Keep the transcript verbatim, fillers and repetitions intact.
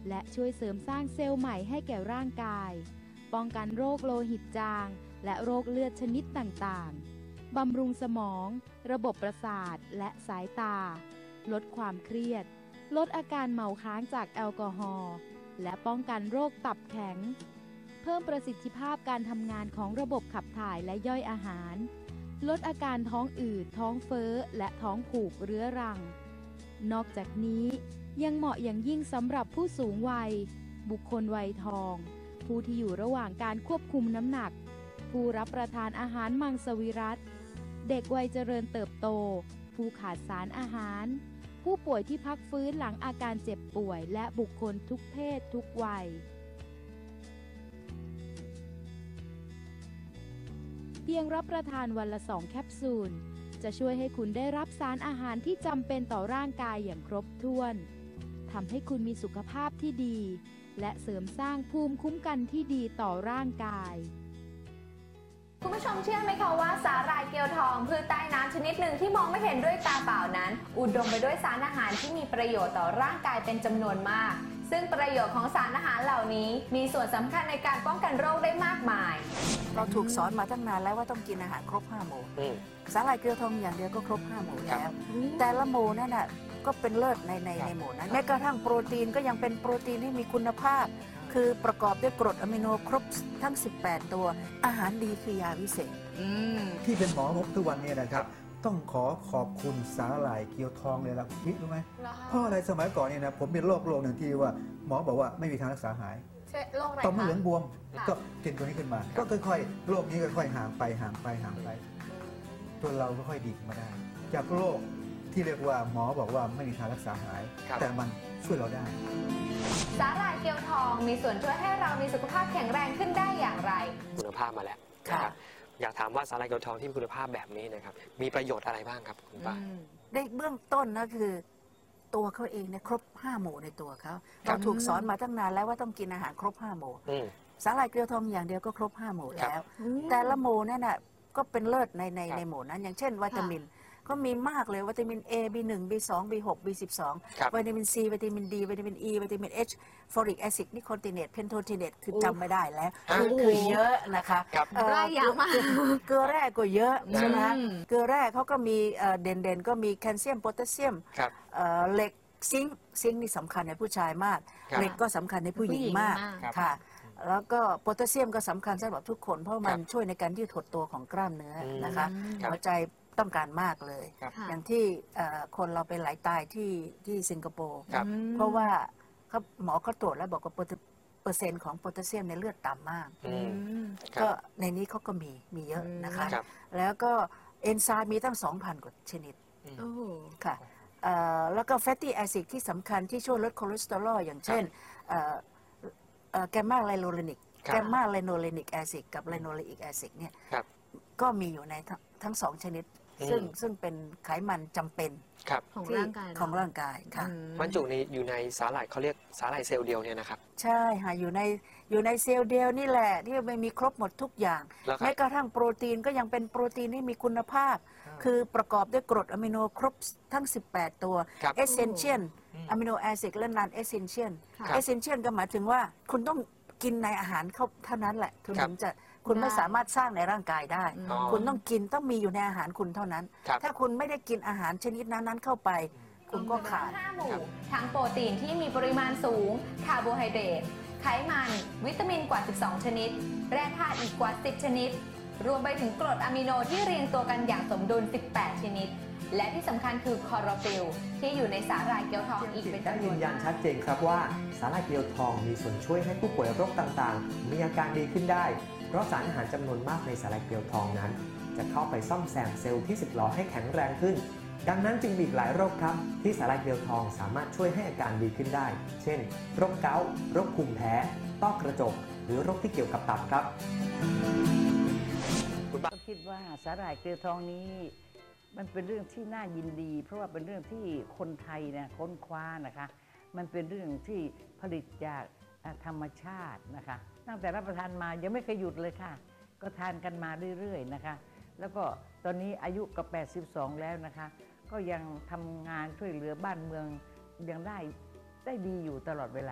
และช่วยเสริมสร้างเซลล์ใหม่ให้แก่ร่างกายป้องกันโรคโลหิตจางและโรคเลือดชนิดต่างๆบำรุงสมอง ระบบประสาทและสายตาลดความเครียดลดอาการเมาค้างจากแอลกอฮอล์และป้องกันโรคตับแข็งเพิ่มประสิทธิภาพการทำงานของระบบขับถ่ายและย่อยอาหารลดอาการท้องอืดท้องเฟ้อและท้องผูกเรื้อรังนอกจากนี้ยังเหมาะอย่างยิ่งสำหรับผู้สูงวัยบุคคลวัยทองผู้ที่อยู่ระหว่างการควบคุมน้ำหนักผู้รับประทานอาหารมังสวิรัติเด็กวัยเจริญเติบโตผู้ขาดสารอาหารผู้ป่วยที่พักฟื้นหลังอาการเจ็บป่วยและบุคคลทุกเพศทุกวัยเพียงรับประทานวันละสองแคปซูลจะช่วยให้คุณได้รับสารอาหารที่จำเป็นต่อร่างกายอย่างครบถ้วนทำให้คุณมีสุขภาพที่ดีและเสริมสร้างภูมิคุ้มกันที่ดีต่อร่างกายคุณผู้ชมเชื่อไหมคะว่าสาหร่ายเกลียวทองพืชใต้น้ำชนิดหนึ่งที่มองไม่เห็นด้วยตาเปล่านั้นอุดมไปด้วยสารอาหารที่มีประโยชน์ต่อร่างกายเป็นจำนวนมากซึ่งประโยชน์ของสารอาหารเหล่านี้มีส่วนสำคัญในการป้องกันโรคได้มากมายเราถูกสอนมาตั้งนานแล้วว่าต้องกินอาหารครบห้าหมู่สาหร่ายเกลียวทองอย่างเดียวก็ครบห้าหมู่แล้วแต่ละหมู่นั่นน่ะก็เป็นเลิศในในในหมู่นั้นแม้กระทั่งโปรตีนก็ยังเป็นโปรตีนที่มีคุณภาพคือประกอบด้วยกรดอะมิโนครบทั้งสิบแปดตัวอาหารดีคือยาวิเศษที่เป็นหมอทุกวันนี้นะครับต้องขอขอบคุณสาหร่ายเกลียวทองเลยละพี่รู้ไหมเพราะอะไรสมัยก่อนเนี่ยนะผมเป็นโรคโรคหนึ่งที่ว่าหมอบอกว่าไม่มีทางรักษาหายต่อมเหลืองบวมก็กินตัวนี้ขึ้นมาก็ค่อยๆโรคนี้ค่อยๆห่างไปห่างไปห่างไปตัวเราก็ค่อยดีขึ้นมาได้จากโรคที่เรียกว่าหมอบอกว่าไม่มีทางรักษาหายแต่มันช่วยเราได้สาหร่ายเกลียวทองมีส่วนช่วยให้เรามีสุขภาพแข็งแรงขึ้นได้อย่างไรคุณภาพมาแล้วนะครับอยากถามว่าสาหร่ายเกลียวทองที่มีคุณภาพแบบนี้นะครับมีประโยชน์อะไรบ้างครับคุณป้าในเบื้องต้นนะคือตัวเขาเองเนี่ยครบห้าหมู่ในตัวเขาเราถูกสอนมาตั้งนานแล้วว่าต้องกินอาหารครบห้าหมู่สาหร่ายเกลียวทองอย่างเดียวก็ครบห้าหมู่แล้วแต่ละหมู่นั่นน่ะก็เป็นเลิศในในในหมู่นั้นอย่างเช่นวิตามินก็มีมากเลยวิตามิน A บี หนึ่ง บี สอง บี หก บี สิบสอง วิตามิน C วิตามิน D วิตามิน E วิตามิน H ฟอริกแอซิดนิโคติเนตเพนโทติเนตคือจำไม่ได้แล้วคือเยอะนะคะรายเยอะมากเกลือแร่ก็เยอะใช่ไหมเกลือแร่เขาก็มีเด่นเด่นก็มีแคลเซียมโพแทสเซียมเหล็กซิงค์ซิงค์นี่สำคัญในผู้ชายมากเหล็กก็สำคัญในผู้หญิงมากค่ะแล้วก็โพแทสเซียมก็สำคัญสำหรับทุกคนเพราะมันช่วยในการยืดหดตัวของกล้ามเนื้อนะคะหัวใจต้องการมากเลยอย่างที่คนเราไปไหลตายที่ที่สิงคโปร์เพราะว่าเขาหมอเขาตรวจแล้วบอกว่าเปอร์เซ็นต์ของโพแทสเซียมในเลือดต่ำมากก็ในนี้เขาก็มีมีเยอะนะคะแล้วก็เอนไซม์มีตั้ง สองพัน กว่าชนิดค่ะแล้วก็แฟตตี้แอซิดที่สำคัญที่ช่วยลดคอเลสเตอรอลอย่างเช่นแกมมาไลโนเลนิกแกมมาไลโนเลนิกแอซิดกับไลโนเลอิกแอซิดเนี่ยก็มีอยู่ในทั้งสองชนิดซึ่งซึ่งเป็นไขมันจำเป็นของร่างกายของร่างกายค่ะบรรจุในอยู่ในสาหร่ายเขาเรียกสาหร่ายเซลล์เดียวเนี่ยนะครับใช่ค่ะอยู่ในอยู่ในเซลล์เดียวนี่แหละที่ไม่มีครบหมดทุกอย่างแม้กระทั่งโปรตีนก็ยังเป็นโปรตีนที่มีคุณภาพคือประกอบด้วยกรดอะมิโนครบทั้งสิบแปดตัวเอเซนเชียลอะมิโนแอซิดและนอนเอเซนเชียลเอเซนเชียลก็หมายถึงว่าคุณต้องกินในอาหารเขาเท่านั้นแหละถึงจะคุณไม่สามารถสร้างในร่างกายได้คุณต้องกินต้องมีอยู่ในอาหารคุณเท่านั้นถ้าคุณไม่ได้กินอาหารชนิดนั้นๆเข้าไปคุณก็ขาดห้าหมู่ทั้งโปรตีนที่มีปริมาณสูงคาร์โบไฮเดรตไขมันวิตามินกว่าสิบสองชนิดแร่ธาตุอีกกว่าสิบชนิดรวมไปถึงกรดอะมิโนที่เรียงตัวกันอย่างสมดุลสิบแปดชนิดและที่สำคัญคือคลอโรฟิลล์ที่อยู่ในสาหร่ายเกลียวทองอีกเป็นจำนวนมากยืนยันชัดเจนครับว่าสาหร่ายเกลียวทองมีส่วนช่วยให้ผู้ป่วยโรคต่างๆมีอาการดีขึ้นได้เพราะสารอาหารจำนวนมากในสาหร่ายเกลียวทองนั้นจะเข้าไปซ่อมแซมเซลล์ที่สึกหรอให้แข็งแรงขึ้นดังนั้นจึงมีหลายโรคครับที่สาหร่ายเกลียวทองสามารถช่วยให้อาการดีขึ้นได้เช่นโรคเกาต์โรคภูมิแพ้ต้อกระจกหรือโรคที่เกี่ยวกับตับครับก็คิดว่าสาหร่ายเกลียวทองนี้มันเป็นเรื่องที่น่ายินดีเพราะว่าเป็นเรื่องที่คนไทยเนี่ยค้นคว้านะคะมันเป็นเรื่องที่ผลิตจากธรรมชาตินะคะตั้งแต่รับประทานมายังไม่เคยหยุดเลยค่ะก็ทานกันมาเรื่อยๆนะคะแล้วก็ตอนนี้อายุก็แปดสิบสองแล้วนะคะก็ยังทำงานช่วยเหลือบ้านเมืองยังได้ได้ดีอยู่ตลอดเวลา